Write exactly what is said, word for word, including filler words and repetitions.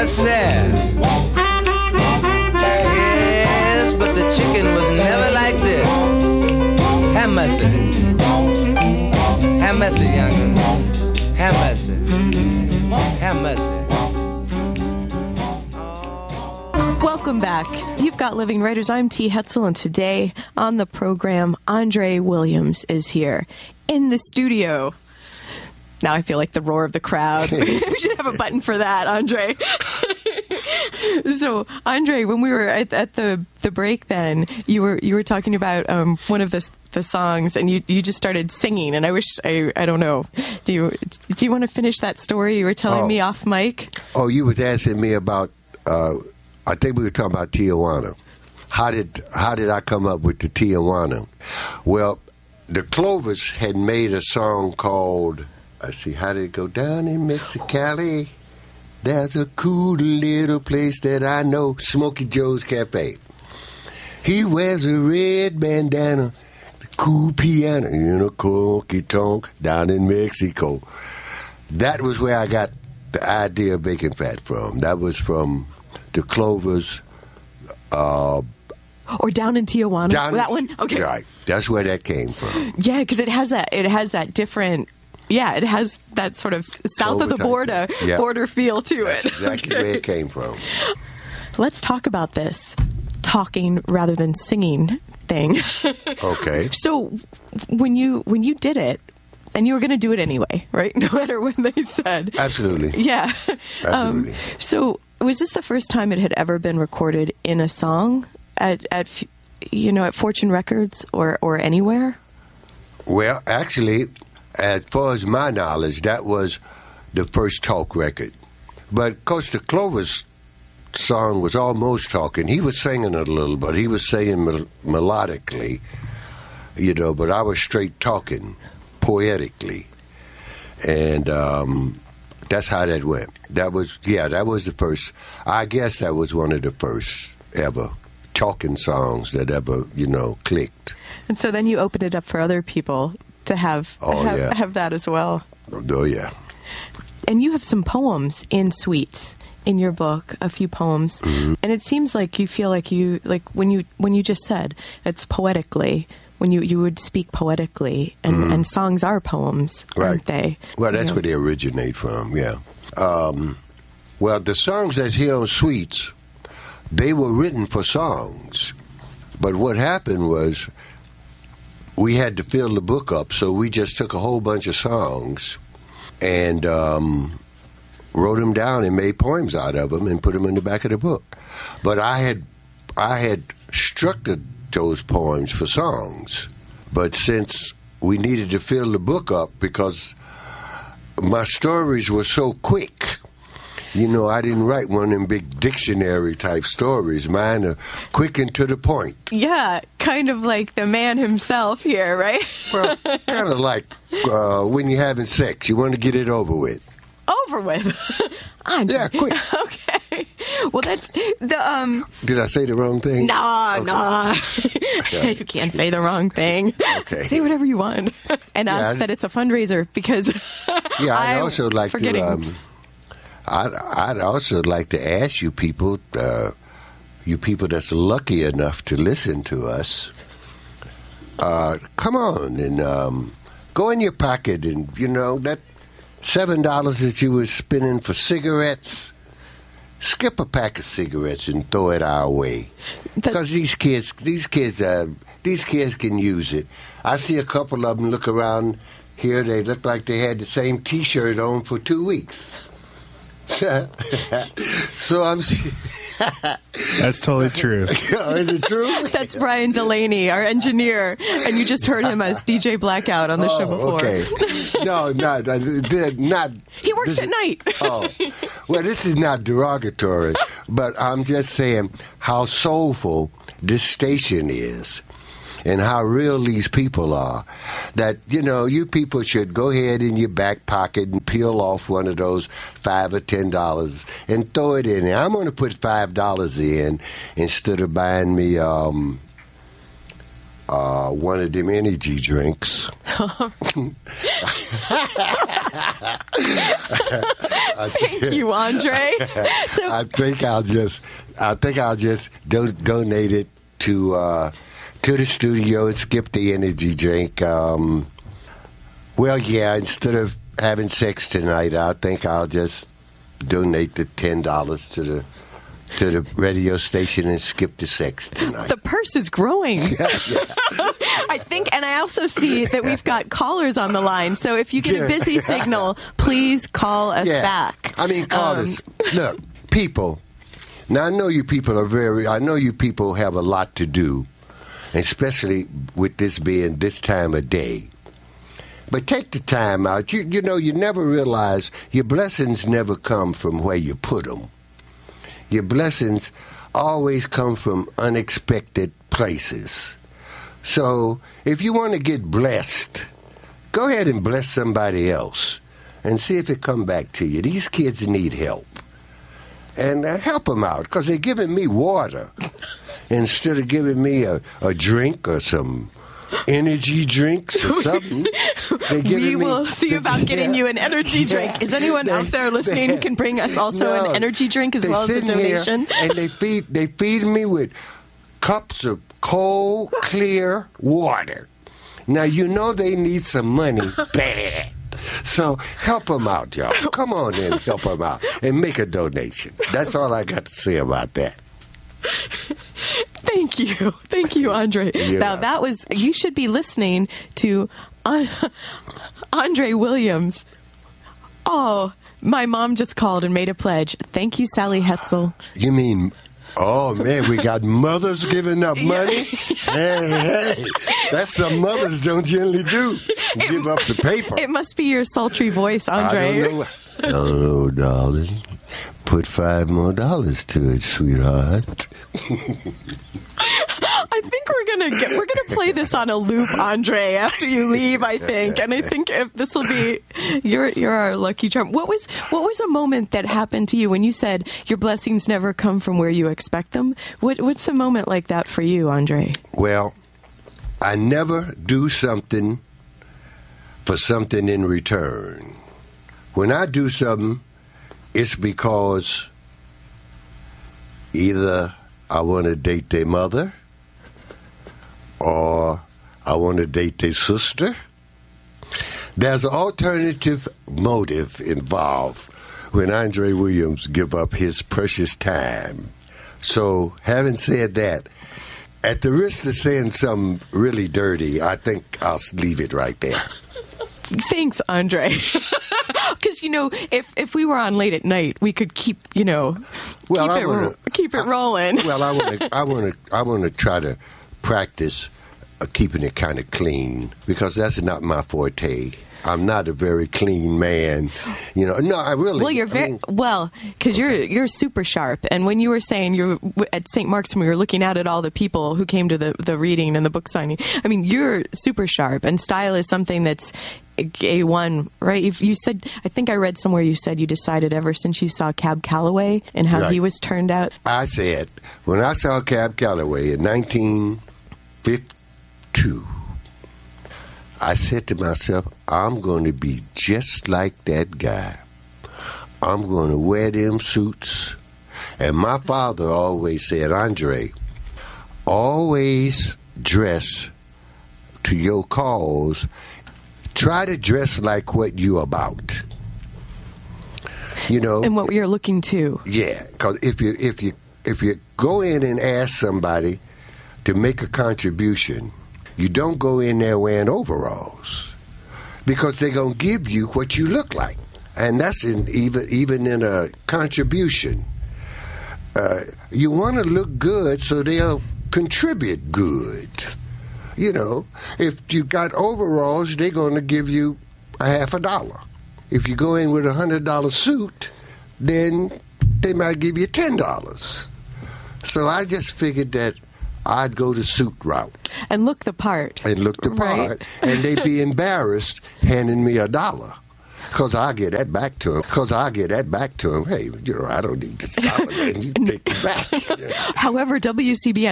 said. Yes, but the chicken was never like this. Have mercy. Have mercy, young'un. Have mercy. Have mercy. Welcome back. You've got Living Writers. I'm T. Hetzel, and today on the program, Andre Williams is here in the studio. Now I feel like the roar of the crowd. We should have a button for that, Andre. So, Andre, when we were at, at the the break, then you were you were talking about um, one of the the songs, and you, you just started singing. And I wish I I don't know. Do you do you want to finish that story you were telling oh. me off mic? Oh, you was asking me about. Uh, I think we were talking about Tijuana. How did how did I come up with the Tijuana? Well, the Clovers had made a song called. Let's see, how did it go? Down in Mexicali, there's a cool little place that I know, Smokey Joe's Cafe. He wears a red bandana, the cool piano in a honky tonk down in Mexico. That was where I got the idea of Bacon Fat from. That was from the Clovers. Uh, or down in Tijuana. Down that one. Okay, right. That's where that came from. Yeah, because it has that. It has that different. Yeah, it has that sort of south of the border yeah. border feel to That's it. exactly Okay. where it came from. Let's talk about this talking rather than singing thing. Okay. So when you when you did it, and you were going to do it anyway, right? No matter what they said. Absolutely. Yeah. Absolutely. Um, so was this the first time it had ever been recorded in a song at at you know at Fortune Records or or anywhere? Well, actually. As far as my knowledge, that was the first talk record. But Costa Clover's song was almost talking. He was singing it a little, but he was saying mel- melodically, you know, but I was straight talking, poetically. And um, that's how that went. That was, yeah, that was the first. I guess that was one of the first ever talking songs that ever, you know, clicked. And so then you opened it up for other people to have oh, have, yeah. have that as well. Oh, yeah. And you have some poems in Sweets in your book, a few poems. Mm-hmm. And it seems like you feel like you, like when you when you just said, it's poetically, when you, you would speak poetically, and, mm-hmm. and songs are poems, right. aren't they? Well, that's you know? where they originate from, yeah. Um, well, the songs that's here on Sweets, they were written for songs. But what happened was, we had to fill the book up, so we just took a whole bunch of songs and um, wrote them down and made poems out of them and put them in the back of the book. But I had I had structured those poems for songs, but since we needed to fill the book up because my stories were so quick. You know, I didn't write one of them big dictionary-type stories. Mine are quick and to the point. Yeah, kind of like the man himself here, right? Well, kind of like uh, when you're having sex. You want to get it over with. Over with? I'm yeah, quick. Okay. Well, that's the... um. Did I say the wrong thing? Nah, okay. nah. Okay. You can't say the wrong thing. Okay. Say whatever you want. And yeah, ask I, that it's a fundraiser because yeah, I'd I'm also like forgetting. to... Um, I'd, I'd also like to ask you people, uh, you people that's lucky enough to listen to us, uh, come on and um, go in your pocket and, you know, that seven dollars that you were spending for cigarettes, skip a pack of cigarettes and throw it our way. Because these kids, these kids, uh, these kids can use it. I see a couple of them look around here, they look like they had the same T-shirt on for two weeks. So I'm. That's totally true. Is it true? That's Brian Delaney, our engineer, and you just heard him as D J Blackout on the oh, show before. Okay. No, not not. He works this, at night. Oh, well, this is not derogatory, but I'm just saying how soulful this station is. And how real these people are. That, you know, you people should go ahead in your back pocket and peel off one of those five or ten dollars and throw it in there. I'm going to put five dollars in instead of buying me um, uh, one of them energy drinks. Thank you, Andre. So, I think I'll just, I think I'll just do, donate it to uh, to the studio and skip the energy drink. Um, well, yeah, instead of having sex tonight, I think I'll just donate the ten dollars to the to the radio station and skip the sex tonight. the purse is growing. Yeah, yeah. I think, and I also see that we've got callers on the line. So if you get a busy signal, please call us Yeah. back. I mean, call Um, us. Look, people. Now, I know you people are very, I know you people have a lot to do, especially with this being this time of day. But take the time out. You, you know, you never realize your blessings never come from where you put them. Your blessings always come from unexpected places. So if you want to get blessed, go ahead and bless somebody else and see if it come back to you. These kids need help. And uh, help them out, because they're giving me water instead of giving me a, a drink or some energy drinks or something. They're giving We me- will see about getting Yeah. you an energy drink. Is anyone They- out there listening who can bring us also No. an energy drink as They well as a sitting here donation? and they feed they feed me with cups of cold, clear water. Now you know they need some money bad. So help them out, y'all. Come on in, help them out, and make a donation. That's all I got to say about that. Thank you. Thank you, Andre. You're now, welcome. that was, you should be listening to uh, Andre Williams. Oh, my mom just called and made a pledge. Thank you, Sally Hetzel. You mean, oh man, we got mothers giving up money? Hey, hey, that's some mothers don't generally do. Give up the paper. It must be your sultry voice, Andre. I don't know. Hello, darling. Put five more dollars to it, sweetheart. I think we're gonna get we're gonna play this on a loop, Andre, after you leave. I think, and I think if this will be you're you're our lucky charm. What was what was a moment that happened to you when you said your blessings never come from where you expect them? What what's a moment like that for you, Andre? Well, I never do something for something in return. When I do something, it's because either I want to date their mother, or I want to date their sister. There's an alternative motive involved when Andre Williams give up his precious time. So, having said that, at the risk of saying something really dirty, I think I'll leave it right there. Thanks, Andre. Because you know, if if we were on late at night, we could keep you know Well, keep I it wanna- ro- keep it I- rolling. Well, I want to, I want to, I want to try to practice uh, keeping it kind of clean, because that's not my forte. I'm not a very clean man, you know. No, I really. Well, you're I very mean, well because you're you're super sharp. And when you were saying you're w- at Saint Mark's and we were looking out at all the people who came to the the reading and the book signing, I mean, you're super sharp, and style is something that's A one, right? If you said, I think I read somewhere you said you decided ever since you saw Cab Calloway and how Right. he was turned out. I said when I saw Cab Calloway in nineteen fifty-two, I said to myself, I'm going to be just like that guy. I'm going to wear them suits. And my father always said, Andre, always dress to your cause. Try to dress like what you about. You know, And what you're looking to. yeah, because if you if you if you go in and ask somebody to make a contribution, you don't go in there wearing overalls, because they're gonna give you what you look like, and that's in even even in a contribution. Uh, you want to look good, so they'll contribute good. You know, if you got overalls, they're going to give you a half a dollar. If you go in with a hundred dollar suit, then they might give you ten dollars. So I just figured that I'd go the suit route And look the part. and look the Right. part, and they'd be embarrassed handing me a dollar. Because I get that back to him. Because I get that back to him. Hey, you know, I don't need this dollar, man. You take it back. You know? However, W C B